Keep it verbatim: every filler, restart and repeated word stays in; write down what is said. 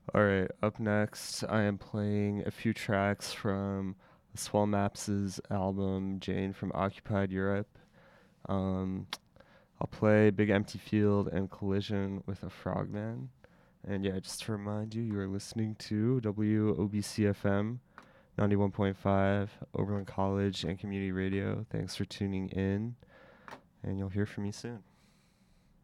All right, up next, I am playing a few tracks from Swell Maps' album Jane from Occupied Europe. Um, I'll play Big Empty Field and Collision with a Frogman. And yeah, just to remind you, you are listening to W O B C F M ninety-one point five, Oberlin College and Community Radio. Thanks for tuning in, and you'll hear from me soon.